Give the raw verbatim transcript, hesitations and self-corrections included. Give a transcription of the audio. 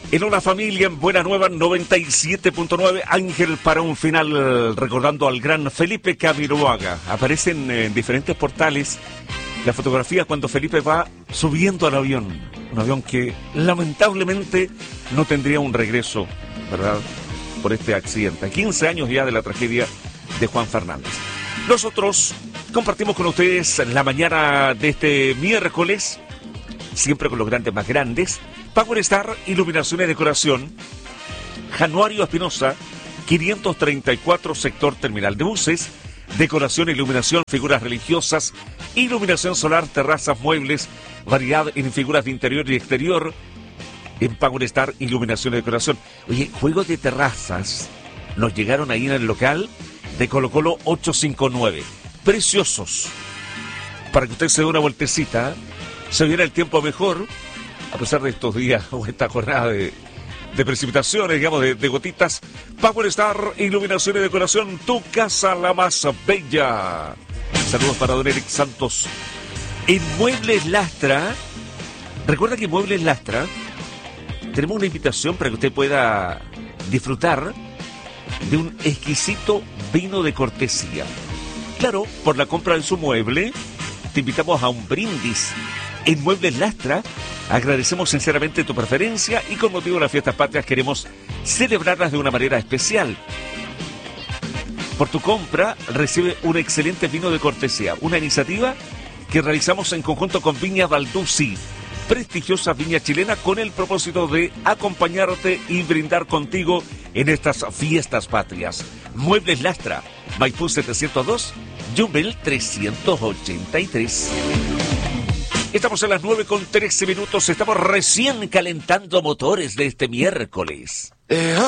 En una familia en Buena Nueva noventa y siete punto nueve, Ángel para un final recordando al gran Felipe Camiroaga. Aparecen en diferentes portales la fotografía cuando Felipe va subiendo al avión. Un avión que lamentablemente no tendría un regreso, ¿verdad? Por este accidente. quince años ya de la tragedia de Juan Fernández. Nosotros compartimos con ustedes la mañana de este miércoles, siempre con los grandes más grandes. Power Star, iluminación y decoración. Januario Espinosa, quinientos treinta y cuatro, sector terminal de buses. Decoración, iluminación, figuras religiosas, iluminación solar, terrazas, muebles, variedad en figuras de interior y exterior. En Power Star, iluminación y decoración. Oye, juegos de terrazas nos llegaron ahí en el local de Colo Colo ochocientos cincuenta y nueve. Preciosos. Para que usted se dé una vueltecita, se viene el tiempo mejor. A pesar de estos días o esta jornada de, de precipitaciones, digamos, de, de gotitas. Power Star, iluminación y decoración, tu casa la más bella. Saludos para don Eric Santos. En Muebles Lastra, recuerda que en Muebles Lastra tenemos una invitación para que usted pueda disfrutar de un exquisito vino de cortesía. Claro, por la compra de su mueble, te invitamos a un brindis. En Muebles Lastra agradecemos sinceramente tu preferencia y con motivo de las fiestas patrias queremos celebrarlas de una manera especial. Por tu compra recibe un excelente vino de cortesía, una iniciativa que realizamos en conjunto con Viña Balduzzi, prestigiosa viña chilena, con el propósito de acompañarte y brindar contigo en estas fiestas patrias. Muebles Lastra, Maipú setecientos dos, Yumbel trescientos ochenta y tres. Estamos a las nueve con trece minutos, estamos recién calentando motores de este miércoles. Deja